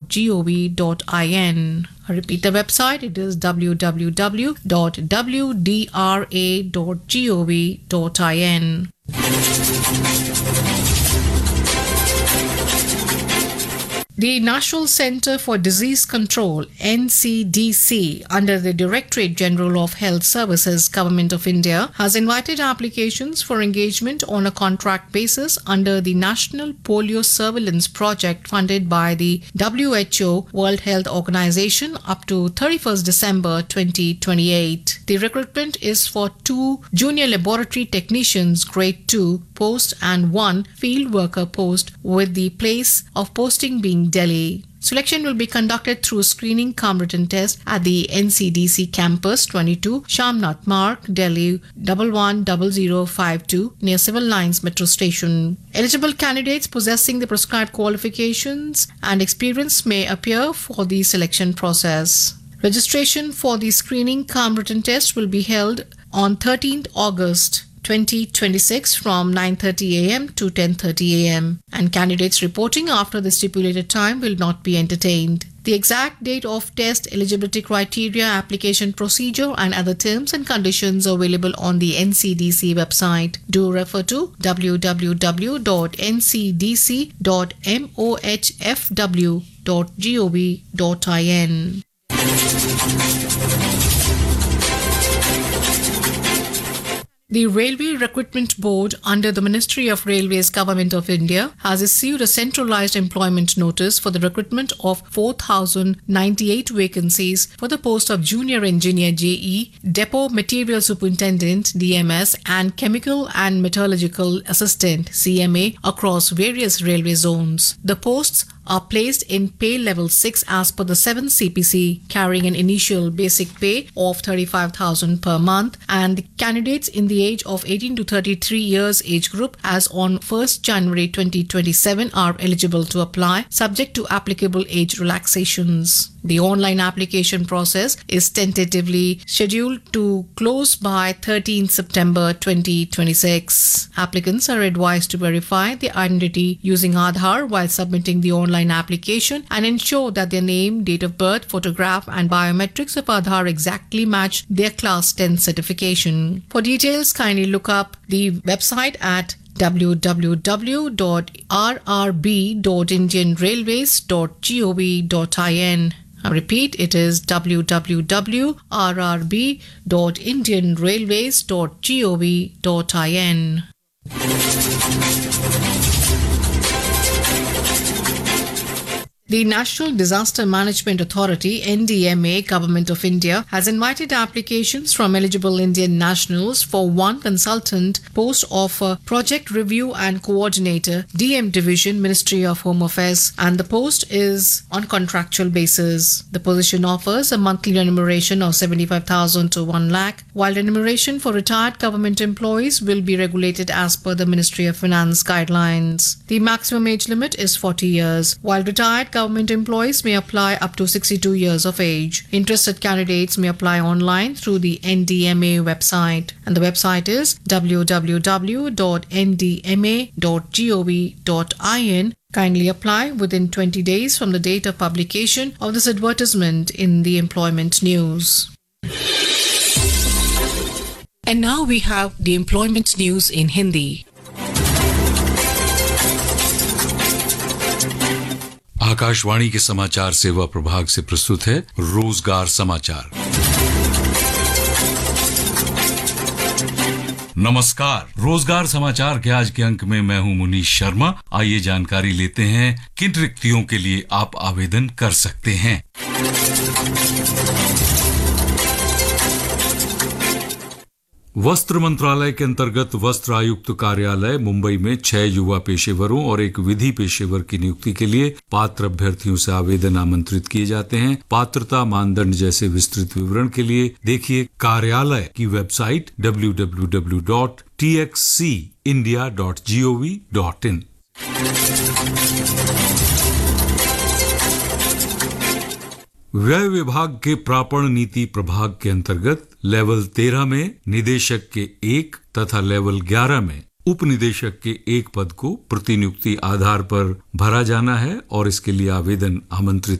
www.wdra.gov.in. I repeat the website, it is www.wdra.gov.in. The National Centre for Disease Control, NCDC, under the Directorate General of Health Services, Government of India, has invited applications for engagement on a contract basis under the National Polio Surveillance Project funded by the WHO, World Health Organization, up to 31st December 2028. The recruitment is for 2 junior laboratory technicians, grade 2 post and 1 field worker post, with the place of posting being Delhi. Selection will be conducted through screening cum written test at the NCDC campus 22 Shamnath Marg, Delhi 110052 near Civil Lines Metro Station. Eligible candidates possessing the prescribed qualifications and experience may appear for the selection process. Registration for the screening cum written test will be held on 13th August 2026 from 9:30 a.m. to 10:30 a.m. and candidates reporting after the stipulated time will not be entertained. The exact date of test, eligibility criteria, application procedure and other terms and conditions are available on the NCDC website. Do refer to www.ncdc.mohfw.gov.in. The Railway Recruitment Board under the Ministry of Railways, Government of India, has issued a centralized employment notice for the recruitment of 4,098 vacancies for the post of Junior Engineer JE, Depot Material Superintendent DMS and Chemical and Metallurgical Assistant CMA across various railway zones. The posts are placed in pay level 6 as per the 7th CPC, carrying an initial basic pay of 35,000 per month, and the candidates in the age of 18 to 33 years age group as on 1st January 2027 are eligible to apply, subject to applicable age relaxations. The online application process is tentatively scheduled to close by 13 September 2026. Applicants are advised to verify their identity using Aadhaar while submitting the online application and ensure that their name, date of birth, photograph and biometrics of Aadhaar exactly match their Class 10 certification. For details, kindly look up the website at www.rrb.indianrailways.gov.in. I repeat, it is www.rrb.indianrailways.gov.in. The National Disaster Management Authority, NDMA, Government of India, has invited applications from eligible Indian nationals for 1 consultant post of Project Review and Coordinator, DM Division, Ministry of Home Affairs, and the post is on contractual basis. The position offers a monthly remuneration of 75,000 to 1 lakh, while remuneration for retired government employees will be regulated as per the Ministry of Finance guidelines. The maximum age limit is 40 years, while retired government employees may apply up to 62 years of age. Interested candidates may apply online through the NDMA website, and the website is www.ndma.gov.in. Kindly apply within 20 days from the date of publication of this advertisement in the employment news. And now we have the employment news in Hindi. Akashvani के समाचार सेवा प्रभाग से प्रस्तुत है रोजगार समाचार। नमस्कार, रोजगार समाचार के आज के अंक में मैं हूं मुनीश शर्मा। आइए जानकारी लेते हैं किन रिक्तियों के लिए आप आवेदन कर सकते हैं। वस्त्र मंत्रालय के अंतर्गत वस्त्र आयुक्त कार्यालय मुंबई में 6 युवा पेशेवरों और 1 विधि पेशेवर की नियुक्ति के लिए पात्र अभ्यर्थियों से आवेदन आमंत्रित किए जाते हैं। पात्रता मानदंड जैसे विस्तृत विवरण के लिए देखिए कार्यालय की वेबसाइट www.txcindia.gov.in। व्यय विभाग के प्रापण नीति प्रभाग के अंतर्गत लेवल 13 में निदेशक के 1 तथा लेवल 11 में उप निदेशक के 1 पद को प्रतिनियुक्ति आधार पर भरा जाना है और इसके लिए आवेदन आमंत्रित